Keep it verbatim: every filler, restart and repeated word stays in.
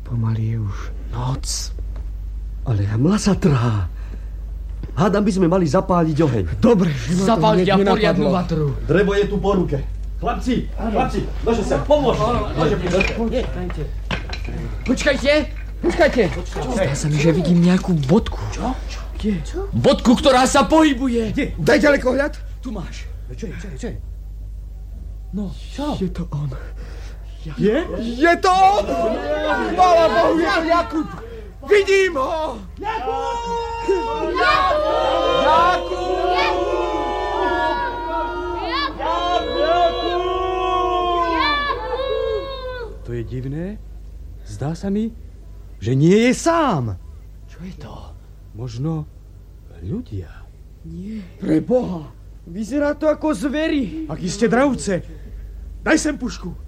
Pomaly je už noc. Ale hmla sa trhá. Hádam by sme mali zapáliť oheň. Dobre, že ma to Zapália hneď poriadnu nenapadlo. vatru. Drevo je tu po ruke. Chlapci, chlapci, nože sa, pomôž. Nože, Počkajte, počkajte. Zdá sa mi, že vidím nejakú bodku. Čo? Čo? Kde? Čo? Bodku, ktorá sa pohybuje. Kde? Daj ďalekohľad. Tu máš. Čo je, čo je, čo je? No, čo? Je to on. Je? Je to on! Chvála Bohu, je to Jakub! Vidím ho! Jakub! Jakub! To je divné. Zdá sa mi, že nie je sám. Čo je to? Možno ľudia. Nie. Pre Boha! Vyzerá to ako zveri. Aký ste dravce. Daj sem pušku.